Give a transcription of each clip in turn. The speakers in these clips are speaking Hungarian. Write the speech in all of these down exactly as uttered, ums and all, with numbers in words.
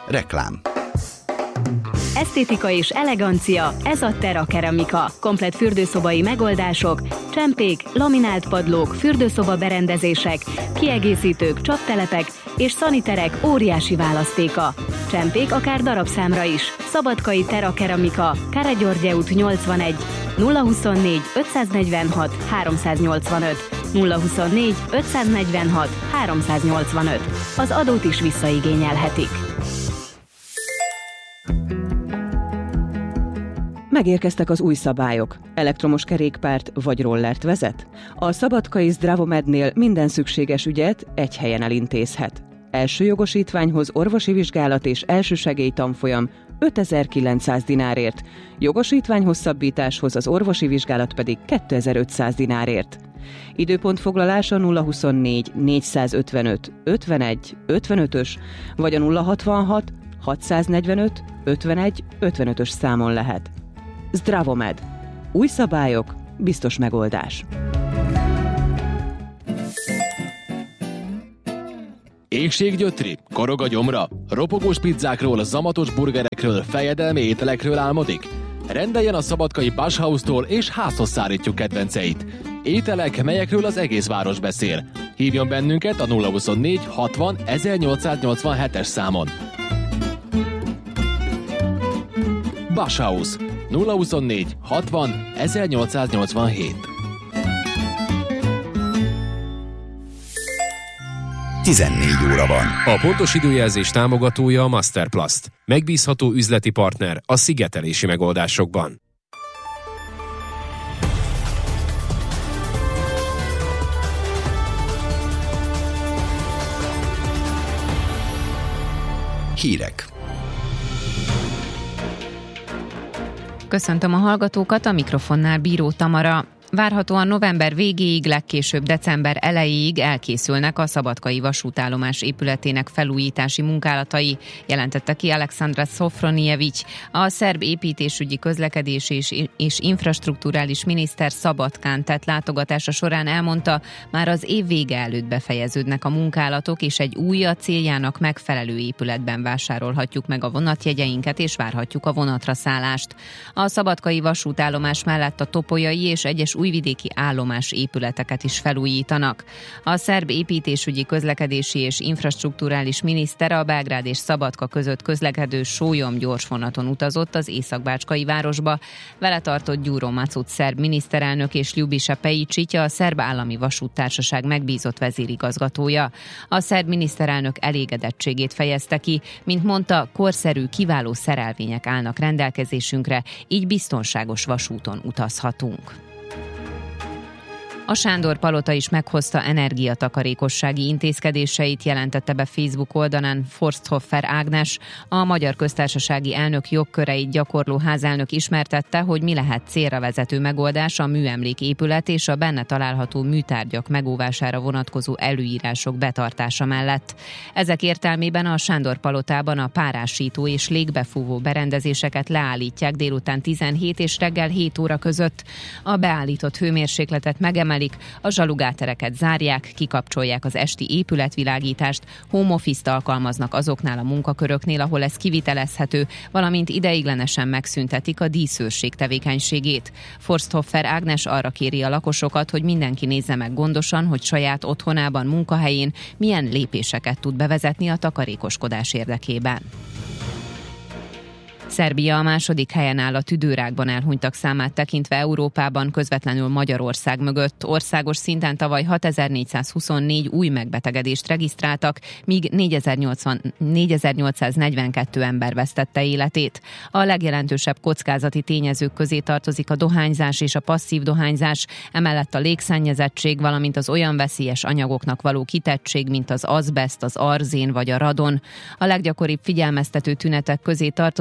Reklám. Esztétika és elegancia, ez a Terra Keramika. Komplett fürdőszobai megoldások, csempék, laminált padlók, fürdőszoba berendezések, kiegészítők, csaptelepek és szaniterek óriási választéka. Csempék akár darabszámra is. Szabadkai Terra Keramika, Kárpát-György út nyolcvanegy, nulla huszonnégy ötszáznegyvenhat háromszáznyolcvanöt, nulla huszonnégy ötszáznegyvenhat háromszáznyolcvanöt. Az adót is visszaigényelhetik. Megérkeztek az új szabályok. Elektromos kerékpárt vagy rollert vezet? A szabadkai Zdravomednél minden szükséges ügyet egy helyen elintézhet. Első jogosítványhoz orvosi vizsgálat és elsősegély tanfolyam ötezer-kilencszáz dinárért, jogosítvány hosszabbításhoz az orvosi vizsgálat pedig kétezer-ötszáz dinárért. Időpontfoglalása nulla huszonnégy négyszázötvenöt ötvenegy ötvenötös vagy a nulla hatvanhat hatszáznegyvenöt ötvenegy ötvenötös számon lehet. Zdravomed. Új szabályok, biztos megoldás. Éhséggyötri, korog a gyomra, ropogós pizzákról, zamatos burgerekről, fejedelmi ételekről álmodik? Rendeljen a szabadkai Bashausztól és házhoz szállítjuk kedvenceit. Ételek, melyekről az egész város beszél. Hívjon bennünket a nulla huszonnégy hatvan ezernyolcszáznyolcvanhetes számon. Bashausz nulla huszonnégy hatvan ezernyolcszáznyolcvanhét. tizennégy óra van. A pontos időjelzés támogatója a Masterplast. Megbízható üzleti partner a szigetelési megoldásokban. Hírek. Köszöntöm a hallgatókat, a mikrofonnál Bíró Tamara. Várhatóan november végéig, legkésőbb december elejéig elkészülnek a szabadkai vasútállomás épületének felújítási munkálatai, jelentette ki Alexandra Szofronijevics, a szerb építésügyi, közlekedés és, és infrastrukturális miniszter Szabadkán tett látogatása során elmondta, már az év vége előtt befejeződnek a munkálatok, és egy új, a céljának megfelelő épületben vásárolhatjuk meg a vonatjegyeinket, és várhatjuk a vonatra szállást. A szabadkai vasútállomás mellett a topolyai és egyes újvidéki állomás épületeket is felújítanak. A szerb építésügyi, közlekedési és infrastrukturális miniszter a Belgrád és Szabadka között közlekedő Sólyom gyorsvonaton utazott az északbácskai városba. Vele tartott Gyuro Macuc szerb miniszterelnök és Ljubisa Pejicsics, a Szerb Állami Vasúttársaság megbízott vezérigazgatója. A szerb miniszterelnök elégedettségét fejezte ki, mint mondta, korszerű, kiváló szerelvények állnak rendelkezésünkre, így biztonságos vasúton utazhatunk. A Sándor Palota is meghozta energiatakarékossági intézkedéseit, jelentette be Facebook oldalán Forsthoffer Ágnes. A Magyar Köztársasági Elnök jogköreit gyakorló házelnök ismertette, hogy mi lehet célra vezető megoldás a műemléképület és a benne található műtárgyak megóvására vonatkozó előírások betartása mellett. Ezek értelmében a Sándor Palotában a párásító és légbefúvó berendezéseket leállítják délután tizenhét és reggel hét óra között. A beállított hőmérsékletet megemelik, a zsalugátereket zárják, kikapcsolják az esti épületvilágítást, home office-t alkalmaznak azoknál a munkaköröknél, ahol ez kivitelezhető, valamint ideiglenesen megszüntetik a díszőrség tevékenységét. Forsthoffer Ágnes arra kéri a lakosokat, hogy mindenki nézze meg gondosan, hogy saját otthonában, munkahelyén milyen lépéseket tud bevezetni a takarékoskodás érdekében. Szerbia a második helyen áll a tüdőrákban elhunytak számát tekintve Európában, közvetlenül Magyarország mögött. Országos szinten tavaly hatezer-négyszázhuszonnégy új megbetegedést regisztráltak, míg négyezer-nyolcszáznegyvenkettő ember vesztette életét. A legjelentősebb kockázati tényezők közé tartozik a dohányzás és a passzív dohányzás, emellett a légszennyezettség, valamint az olyan veszélyes anyagoknak való kitettség, mint az azbeszt, az arzén vagy a radon. A leggyakoribb figyelmeztető tünetek közé tartozik a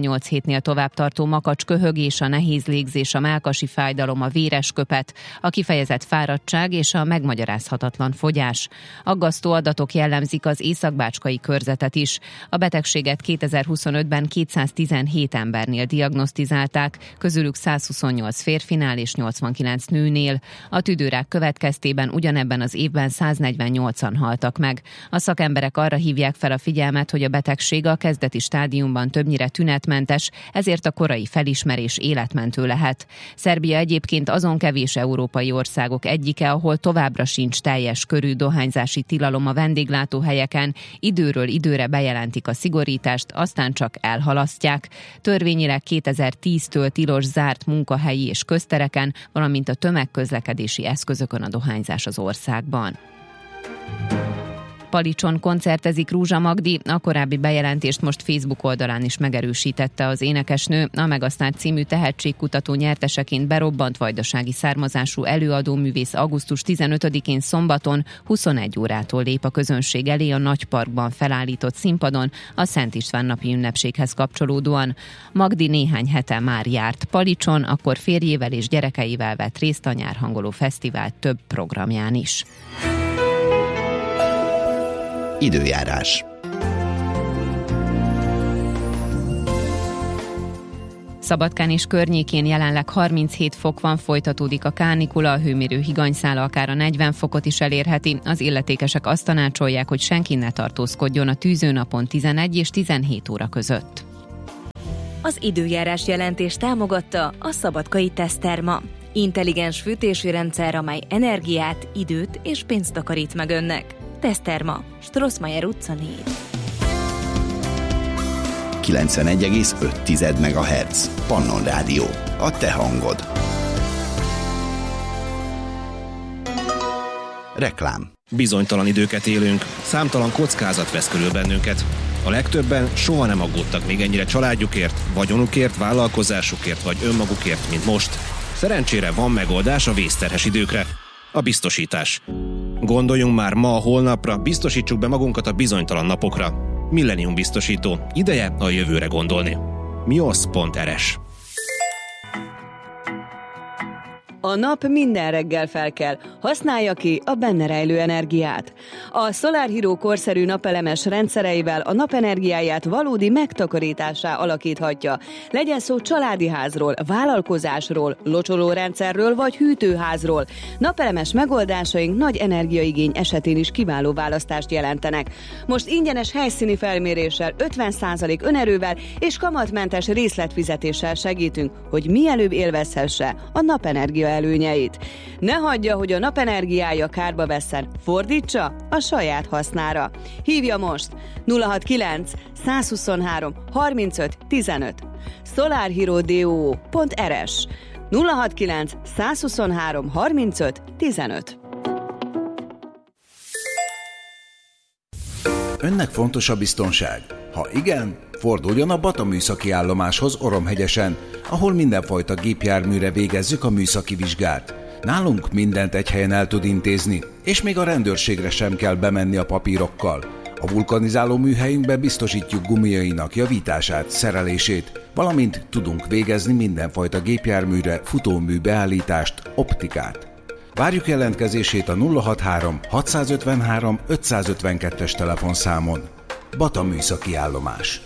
tizennyolc hétnél tovább tartó makacs köhögés, a nehéz légzés, a mellkasi fájdalom, a véres köpet, a kifejezett fáradtság és a megmagyarázhatatlan fogyás. Aggasztó adatok jellemzik az északbácskai körzetet is. A betegséget kétezer-huszonötben kétszáztizenhét embernél diagnosztizálták, közülük százhuszonnyolc férfinál és nyolcvankilenc nőnél. A tüdőrák következtében ugyanebben az évben száznegyvennyolcan haltak meg. A szakemberek arra hívják fel a figyelmet, hogy a betegség a kezdeti stádiumban többnyire tünetmentes, ezért a korai felismerés életmentő lehet. Szerbia egyébként azon kevés európai országok egyike, ahol továbbra sincs teljes körű dohányzási tilalom a vendéglátóhelyeken, időről időre bejelentik a szigorítást, aztán csak elhalasztják. Törvényileg kétezer-tíztől tilos zárt munkahelyi és köztereken, valamint a tömegközlekedési eszközökön a dohányzás az országban. Palicson koncertezik Rúzsa Magdi, a korábbi bejelentést most Facebook oldalán is megerősítette az énekesnő. A Megasztár című tehetségkutató nyerteseként berobbant vajdasági származású előadóművész augusztus tizenötödikén szombaton huszonegy órától lép a közönség elé a Nagyparkban felállított színpadon a Szent István napi ünnepséghez kapcsolódóan. Magdi néhány hete már járt Palicson, akkor férjével és gyerekeivel vett részt a nyárhangoló fesztivál több programján is. Időjárás. Szabadkán és környékén jelenleg harminchét fok van, folytatódik a kánikula, a hőmérő higanyszála akár a negyven fokot is elérheti. Az illetékesek azt tanácsolják, hogy senki ne tartózkodjon a tűzőnapon tizenegy és tizenhét óra között. Az időjárás jelentést támogatta a Szabadkai Teszterma. Intelligens fűtési rendszer, amely energiát, időt és pénzt takarít meg önnek. Teszterma, Strossmayer utca négy. kilencvenegy egész öt megahertz. Pannon Rádió. A te hangod. Reklám. Bizonytalan időket élünk, számtalan kockázat vesz körül bennünket. A legtöbben soha nem aggódtak még ennyire családjukért, vagyonukért, vállalkozásukért vagy önmagukért, mint most. Szerencsére van megoldás a vészterhes időkre. A biztosítás. Gondoljunk már ma a holnapra, biztosítsuk be magunkat a bizonytalan napokra. Millennium biztosító. Ideje a jövőre gondolni. mios pont rs. A nap minden reggel felkel, használja ki a benne rejlő energiát. A Solar Hero korszerű napelemes rendszereivel a napenergiáját valódi megtakarításá alakíthatja. Legyen szó családi házról, vállalkozásról, locsolórendszerről vagy hűtőházról. Napelemes megoldásaink nagy energiaigény esetén is kiváló választást jelentenek. Most ingyenes helyszíni felméréssel, ötven százalék önerővel és kamatmentes részletfizetéssel segítünk, hogy mielőbb élvezhesse a napenergia előnyeit. Ne hagyja, hogy a napenergiája kárba vesszen, fordítsa a saját hasznára. Hívja most nulla hatvankilenc százhuszonhárom harmincöt tizenöt solarhero pont rs nulla hatvankilenc százhuszonhárom harmincöt tizenöt. Önnek fontos a biztonság? Ha igen, forduljon a Bata műszaki állomáshoz Oromhegyesen, ahol mindenfajta gépjárműre végezzük a műszaki vizsgát. Nálunk mindent egy helyen el tud intézni, és még a rendőrségre sem kell bemenni a papírokkal. A vulkanizáló műhelyünkbe biztosítjuk gumiainak javítását, szerelését, valamint tudunk végezni mindenfajta gépjárműre futómű beállítást, optikát. Várjuk jelentkezését a nulla hatvanhárom hatszázötvenhárom ötszázötvenkettes telefonszámon. Bata műszaki állomás.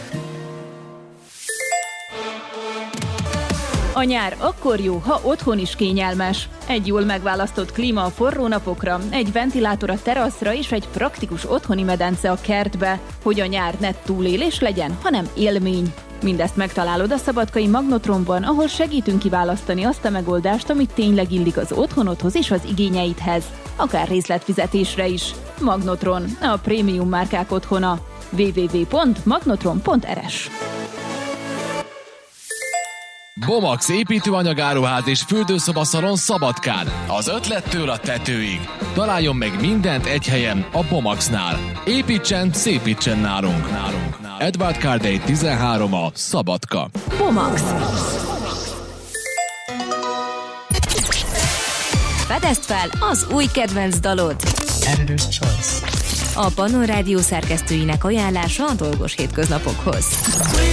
A nyár akkor jó, ha otthon is kényelmes. Egy jól megválasztott klíma a forró napokra, egy ventilátor a teraszra és egy praktikus otthoni medence a kertbe, hogy a nyár ne túlélés legyen, hanem élmény. Mindezt megtalálod a szabadkai Magnotronban, ahol segítünk kiválasztani azt a megoldást, amit tényleg illik az otthonodhoz és az igényeidhez. Akár részletfizetésre is. Magnotron, a prémium márkák otthona. double-u double-u double-u pont magnotron pont rs. Bomax építőanyagáruház és fürdőszobaszalon Szabadkán. Az ötlettől a tetőig. Találjon meg mindent egy helyen a Bomaxnál. Építsen, szépítsen nálunk. nálunk. Edward Cardey tizenhárom a Szabadka. Bomax. Fedezd fel az új kedvenc dalod. Editor's Choice. A Pannon Rádió szerkesztőinek ajánlása a dolgos hétköznapokhoz.